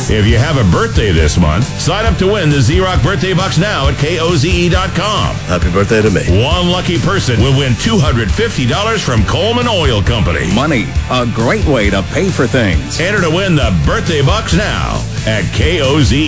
If you have a birthday this month, sign up to win the Z-Rock Birthday Bucks now at KOZE.com. Happy birthday to me. One lucky person will win $250 from Coleman Oil Company. Money, a great way to pay for things. Enter to win the Birthday Bucks now at KOZE.